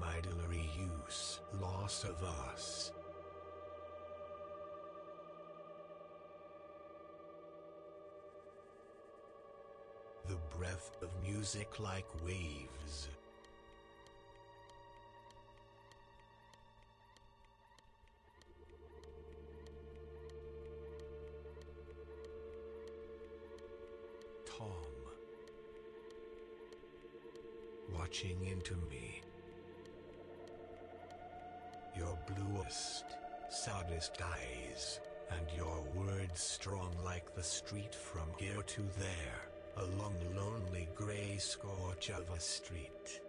idolary use, loss of us. The breath of music like waves. Tom, watching into me. Your bluest, saddest eyes, and your words strong like the street from here to there, along lonely grey scorch of a street.